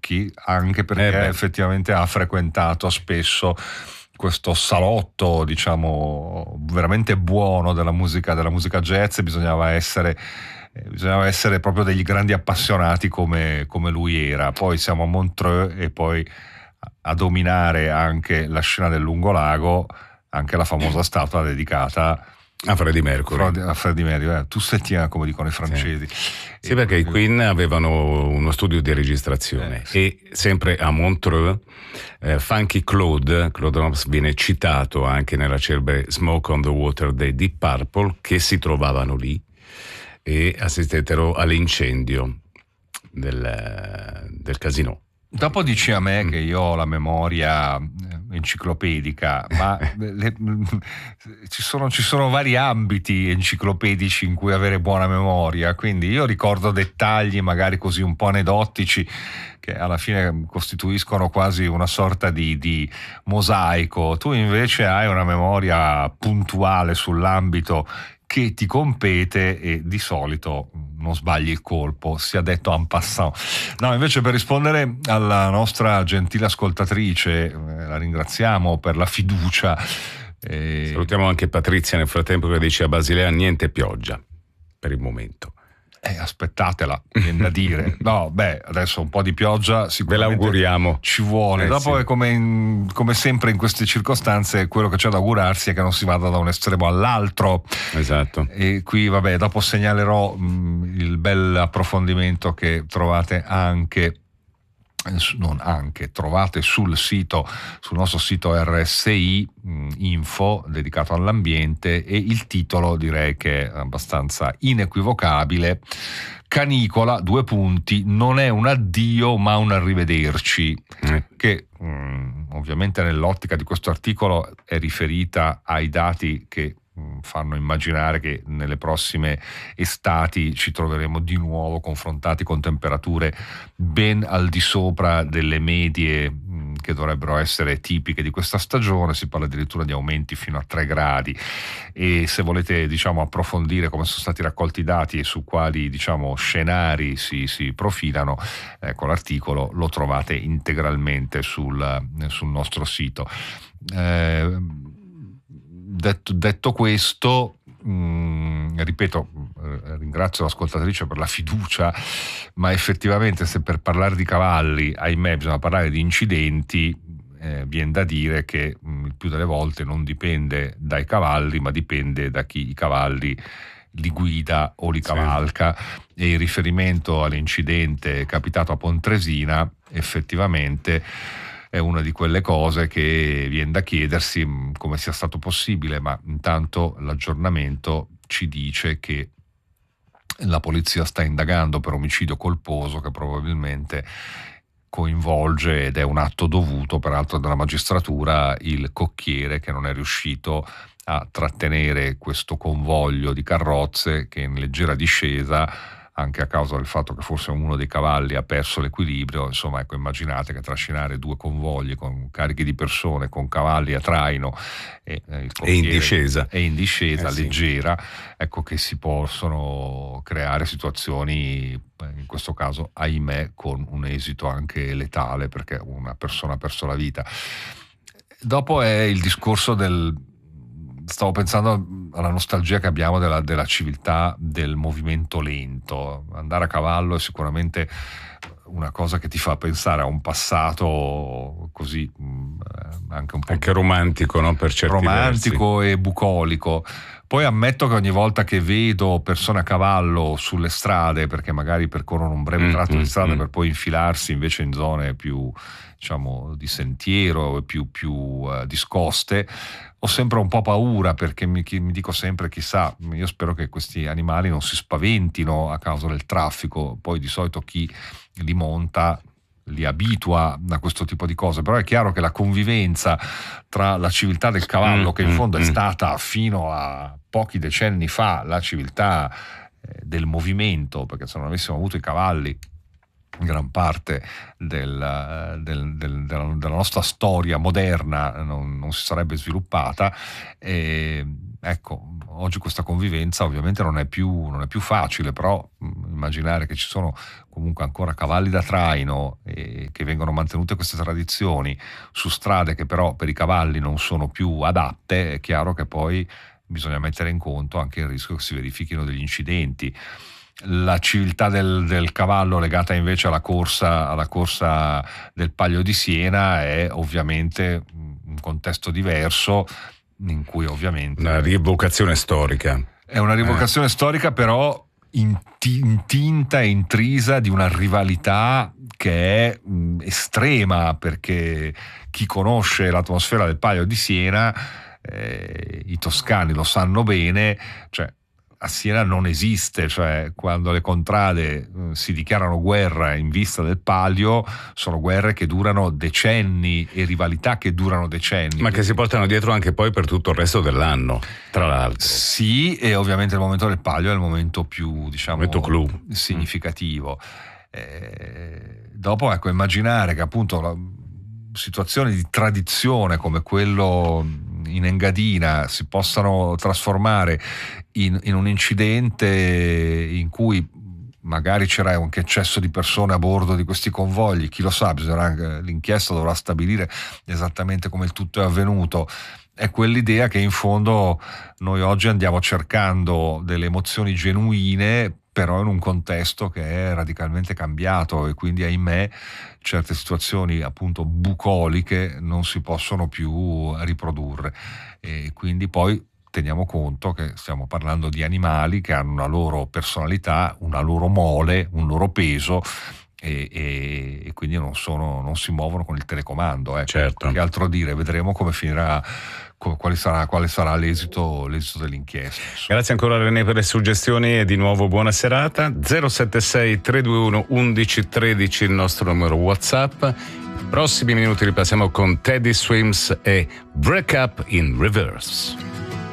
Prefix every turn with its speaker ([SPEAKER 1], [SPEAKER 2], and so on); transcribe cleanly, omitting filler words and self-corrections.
[SPEAKER 1] Tchaikovsky, anche perché effettivamente ha frequentato spesso questo salotto, diciamo, veramente buono della musica jazz, e bisognava essere proprio degli grandi appassionati come lui era. Poi siamo a Montreux e poi a dominare anche la scena del Lungolago, anche la famosa statua dedicata
[SPEAKER 2] a Freddie Mercury.
[SPEAKER 1] A Freddie Mercury, tu settina, come dicono i francesi.
[SPEAKER 2] Sì, perché i Queen avevano uno studio di registrazione e sempre a Montreux Funky Claude Nobs viene citato anche nella celebre Smoke on the Water dei Deep Purple, che si trovavano lì e assistettero all'incendio del casino.
[SPEAKER 1] Dopo dici a me che io ho la memoria enciclopedica, ma ci sono vari ambiti enciclopedici in cui avere buona memoria, quindi io ricordo dettagli magari così un po' aneddotici che alla fine costituiscono quasi una sorta di mosaico. Tu invece hai una memoria puntuale sull'ambito che ti compete e di solito non sbagli il colpo, sia detto en passant. No, invece, per rispondere alla nostra gentile ascoltatrice, la ringraziamo per la fiducia.
[SPEAKER 2] Salutiamo anche Patrizia nel frattempo, che dice: a Basilea niente pioggia per il momento.
[SPEAKER 1] Aspettatela, viene da dire. No, adesso un po' di pioggia sicuramente
[SPEAKER 2] ve l'auguriamo,
[SPEAKER 1] ci vuole. Dopo
[SPEAKER 2] sì.
[SPEAKER 1] è come sempre in queste circostanze, quello che c'è da augurarsi è che non si vada da un estremo all'altro.
[SPEAKER 2] Esatto.
[SPEAKER 1] E qui dopo segnalerò il bel approfondimento che trovate trovate sul nostro sito RSI Info, dedicato all'ambiente, e il titolo direi che è abbastanza inequivocabile: Canicola, non è un addio ma un arrivederci, che ovviamente nell'ottica di questo articolo è riferita ai dati che fanno immaginare che nelle prossime estati ci troveremo di nuovo confrontati con temperature ben al di sopra delle medie che dovrebbero essere tipiche di questa stagione. Si parla addirittura di aumenti fino a 3 gradi, e se volete approfondire come sono stati raccolti i dati e su quali scenari si profilano, ecco, l'articolo lo trovate integralmente sul nostro sito. Detto questo, ripeto, ringrazio l'ascoltatrice per la fiducia, ma effettivamente, se per parlare di cavalli, ahimè, bisogna parlare di incidenti, viene da dire che il più delle volte non dipende dai cavalli, ma dipende da chi i cavalli li guida o li cavalca. E in riferimento all'incidente capitato a Pontresina, effettivamente è una di quelle cose che viene da chiedersi come sia stato possibile, ma intanto l'aggiornamento ci dice che la polizia sta indagando per omicidio colposo, che probabilmente coinvolge, ed è un atto dovuto peraltro dalla magistratura, il cocchiere che non è riuscito a trattenere questo convoglio di carrozze che in leggera discesa, anche a causa del fatto che forse uno dei cavalli ha perso l'equilibrio. Insomma, ecco, immaginate che trascinare 2 convogli con carichi di persone, con cavalli a traino e in discesa leggera, ecco che si possono creare situazioni, in questo caso ahimè con un esito anche letale, perché una persona ha perso la vita. Dopo è il discorso stavo pensando alla nostalgia che abbiamo della civiltà del movimento lento. Andare a cavallo è sicuramente una cosa che ti fa pensare a un passato così anche un po'
[SPEAKER 2] anche romantico, no? Per certi
[SPEAKER 1] romantico
[SPEAKER 2] versi.
[SPEAKER 1] E bucolico. Poi ammetto che ogni volta che vedo persone a cavallo sulle strade, perché magari percorrono un breve tratto di strada per poi infilarsi invece in zone più, di sentiero e più discoste, ho sempre un po' paura, perché mi dico sempre: chissà, io spero che questi animali non si spaventino a causa del traffico. Poi di solito chi li monta li abitua a questo tipo di cose, però è chiaro che la convivenza tra la civiltà del cavallo, che in fondo è stata fino a pochi decenni fa la civiltà del movimento, perché se non avessimo avuto i cavalli gran parte della nostra storia moderna non si sarebbe sviluppata, ecco, oggi questa convivenza ovviamente non è più facile, però immaginare che ci sono comunque ancora cavalli da traino e che vengono mantenute queste tradizioni su strade che però per i cavalli non sono più adatte, è chiaro che poi bisogna mettere in conto anche il rischio che si verifichino degli incidenti. La civiltà del cavallo legata invece alla corsa del Palio di Siena è ovviamente un contesto diverso, in cui ovviamente
[SPEAKER 2] una rievocazione storica.
[SPEAKER 1] È una rievocazione storica, però intinta e intrisa di una rivalità che è estrema, perché chi conosce l'atmosfera del Palio di Siena, i toscani lo sanno bene, cioè a Siena non esiste, cioè quando le contrade si dichiarano guerra in vista del Palio, sono guerre che durano decenni e rivalità che durano decenni.
[SPEAKER 2] Ma che si portano dietro anche poi per tutto il resto dell'anno, tra l'altro.
[SPEAKER 1] Sì, e ovviamente il momento del Palio è il momento più,
[SPEAKER 2] momento clou,
[SPEAKER 1] significativo. Dopo, ecco, immaginare che appunto situazioni di tradizione come quello in Engadina si possano trasformare in un incidente in cui magari c'era anche eccesso di persone a bordo di questi convogli, chi lo sa, l'inchiesta dovrà stabilire esattamente come il tutto è avvenuto. È quell'idea che in fondo noi oggi andiamo cercando delle emozioni genuine, però in un contesto che è radicalmente cambiato, e quindi ahimè certe situazioni appunto bucoliche non si possono più riprodurre, e quindi poi teniamo conto che stiamo parlando di animali che hanno una loro personalità, una loro mole, un loro peso, e quindi non si muovono con il telecomando.
[SPEAKER 2] Certo.
[SPEAKER 1] Che altro dire? Vedremo come finirà, quale sarà l'esito dell'inchiesta.
[SPEAKER 2] Grazie ancora René per le suggestioni e di nuovo buona serata. 076 321 1113 il nostro numero WhatsApp. Prossimi minuti ripassiamo con Teddy Swims e Break Up in Reverse.